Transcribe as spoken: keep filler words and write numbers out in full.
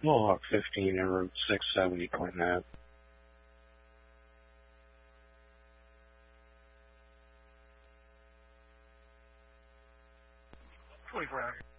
Mohawk fifteen and Route six seventy point net. twenty-four hours.